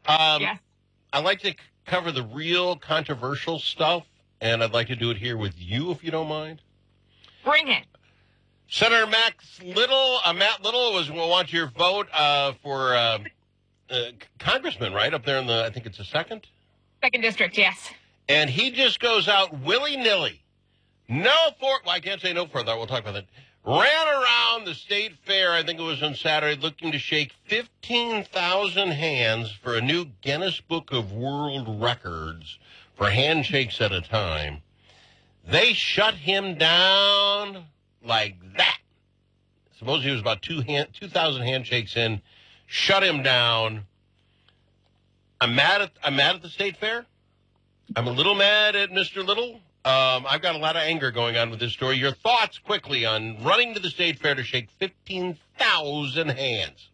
Yes. I like to cover the real controversial stuff, and I'd like to do it here with you, if you don't mind. Bring it. Senator Matt Little wants your vote for congressman, right, up there in I think it's the second district, yes. And he just goes out willy-nilly. I can't say no for that. We'll talk about that. Ran around the state fair, I think it was on Saturday, looking to shake 15,000 hands for a new Guinness Book of World Records for handshakes at a time. They shut him down like that. Suppose he was about 2,000 handshakes in. Shut him down. I'm mad at the state fair. I'm a little mad at Mr. Little. I've got a lot of anger going on with this story. Your thoughts quickly on running to the state fair to shake 15,000 hands.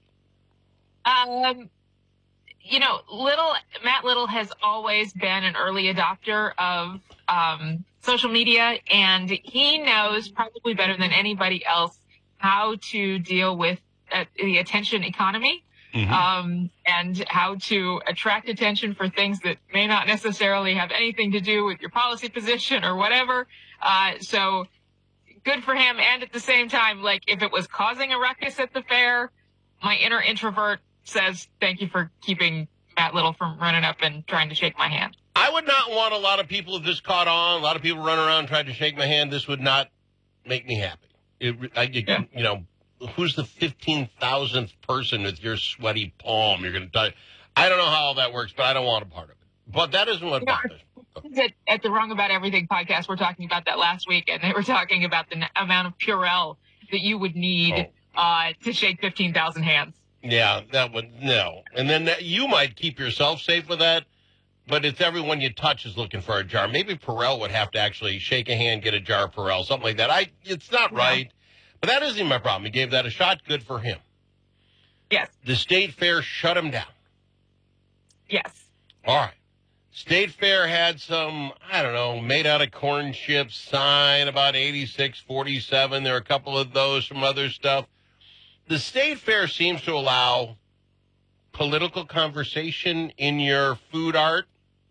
Matt Little has always been an early adopter of social media, and he knows probably better than anybody else how to deal with the attention economy. Mm-hmm. And how to attract attention for things that may not necessarily have anything to do with your policy position or whatever. So good for him. And at the same time, like, if it was causing a ruckus at the fair, my inner introvert says, thank you for keeping Matt Little from running up and trying to shake my hand. I would not want a lot of people, if this caught on, a lot of people running around trying to shake my hand. This would not make me happy. Who's the 15,000th person with your sweaty palm? You're going to die. I don't know how all that works, but I don't want a part of it. But that isn't what bothers me. At the Wrong About Everything podcast, we're talking about that last week, and they were talking about the amount of Purell that you would need to shake 15,000 hands. Yeah, that would, no. And then you might keep yourself safe with that, but it's everyone you touch is looking for a jar. Maybe Purell would have to actually shake a hand, get a jar of Purell, something like that. It's not right. But that isn't my problem. He gave that a shot. Good for him. Yes. The state fair shut him down. Yes. All right. State fair had some, made out of corn chips sign about 86-47. There are a couple of those from other stuff. The state fair seems to allow political conversation in your food art.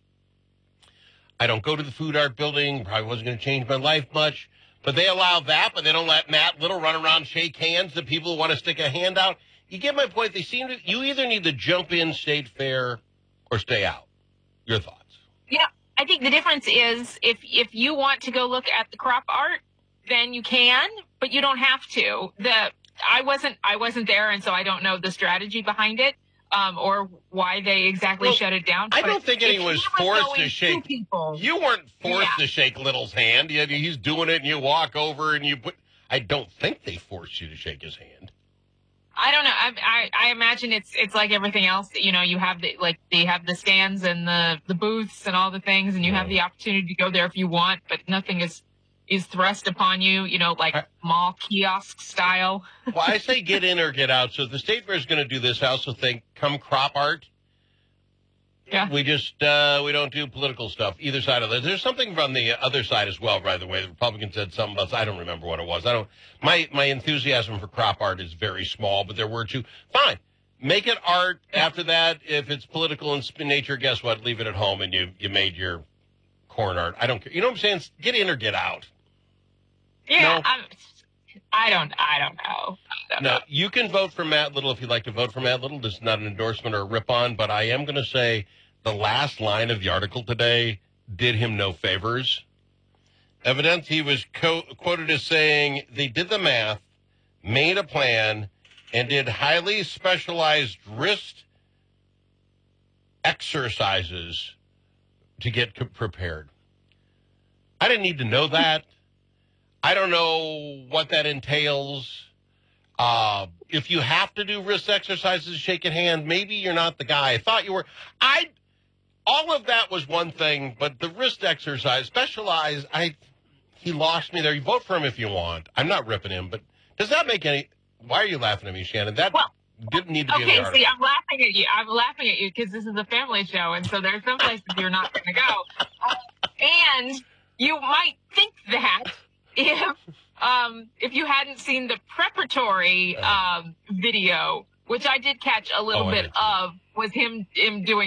I don't go to the food art building. Probably wasn't going to change my life much. But they allow that, but they don't let Matt Little run around, shake hands, the people who want to stick a hand out. You get my point. You either need to jump in state fair or stay out. Your thoughts? Yeah, I think the difference is if you want to go look at the crop art, then you can, but you don't have to. I wasn't there, and so I don't know the strategy behind it. Or why they exactly shut it down. I don't think anyone was forced to shake. You weren't forced to shake Little's hand. He's doing it, and you walk over, and you put. I don't think they forced you to shake his hand. I don't know. I imagine it's like everything else. You have they have the stands and the booths and all the things, and you have the opportunity to go there if you want, but nothing is thrust upon you, mall kiosk style. Well, I say get in or get out. So if the state fair is going to do this, I also think come crop art. Yeah. We just, we don't do political stuff, either side of it. There's something from the other side as well, by the way. The Republicans said something about, I don't remember what it was. My enthusiasm for crop art is very small, but there were two. Fine. Make it art. After that, if it's political in nature, guess what? Leave it at home and you made your corn art. I don't care. You know what I'm saying? Get in or get out. Yeah, no? I don't know. No, you can vote for Matt Little if you'd like to vote for Matt Little. This is not an endorsement or a rip-on, but I am going to say the last line of the article today did him no favors. Evidently, he was quoted as saying they did the math, made a plan, and did highly specialized wrist exercises to get prepared. I didn't need to know that. I don't know what that entails. If you have to do wrist exercises, shake a hand, maybe you're not the guy I thought you were. All of that was one thing, but the wrist exercise, specialized, he lost me there. You vote for him if you want. I'm not ripping him, but does that make any... Why are you laughing at me, Shannon? That didn't need to be in the article. Okay, see, I'm laughing at you. I'm laughing at you because this is a family show, and so there's some places you're not going to go. And you might think that if you hadn't seen the preparatory video, which I did catch a little bit of, was him doing